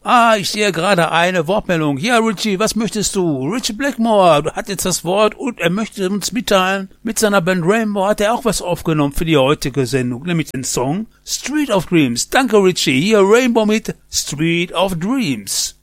Ich sehe gerade eine Wortmeldung. Ja, Richie, was möchtest du? Richie Blackmore hat jetzt das Wort und er möchte uns mitteilen, mit seiner Band Rainbow hat er auch was aufgenommen für die heutige Sendung, nämlich den Song Street of Dreams. Danke, Richie. Hier Rainbow mit Street of Dreams.